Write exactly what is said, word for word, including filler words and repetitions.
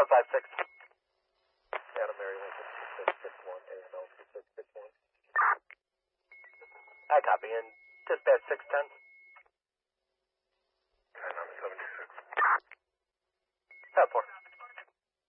one five six. Adam Mary Lincoln, two six six one, A M L two six six one. I copy, and dispatch six ten.